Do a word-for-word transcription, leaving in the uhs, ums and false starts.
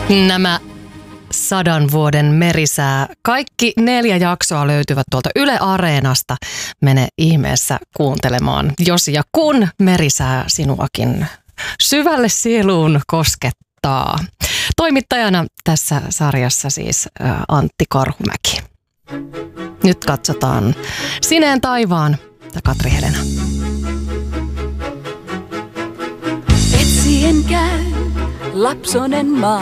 Nämä sadan vuoden merisää. Kaikki neljä jaksoa löytyvät tuolta Yle Areenasta. Mene ihmeessä kuuntelemaan, jos ja kun merisää sinuakin syvälle sieluun koskettaa. Toimittajana tässä sarjassa siis Antti Karhumäki. Nyt katsotaan Sineen taivaan ja Katri Helena. Etsien käy lapsonen maa.